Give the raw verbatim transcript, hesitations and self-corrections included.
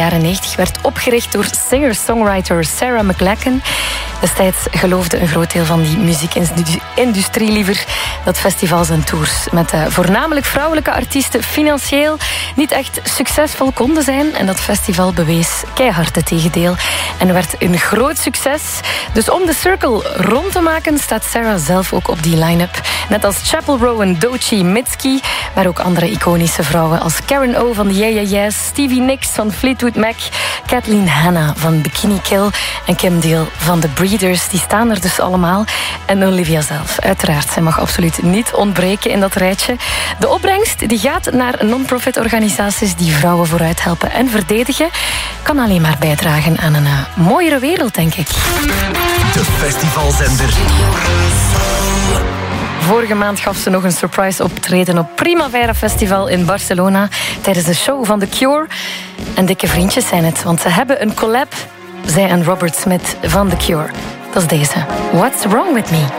jaren negentig werd opgericht door singer-songwriter Sarah McLachlan. Destijds geloofde een groot deel van die muziekindustrie liever dat festivals en tours met uh, voornamelijk vrouwelijke artiesten financieel niet echt succesvol konden zijn. En dat festival bewees keihard het tegendeel en werd een groot succes. Dus om de circle rond te maken staat Sarah zelf ook op die line-up. Net als Chapel Row en Doechii Mitski, maar ook andere iconische vrouwen als Karen O van de Yeah Yeah Yeahs, Stevie Nicks van Fleetwood Mac, Kathleen Hanna van Bikini Kill en Kim Deal van The Breeders. Die staan er dus allemaal. En Olivia zelf, uiteraard. Zij mag absoluut niet ontbreken in dat rijtje. De opbrengst die gaat naar non-profit organisaties die vrouwen vooruit helpen en verdedigen. Kan alleen maar bijdragen aan een uh, mooiere wereld, denk ik. De festivalzender. Vorige maand gaf ze nog een surprise optreden op Primavera Festival in Barcelona tijdens de show van The Cure. En dikke vriendjes zijn het, want ze hebben een collab. Zij en Robert Smith van The Cure. Dat is deze. What's Wrong With Me?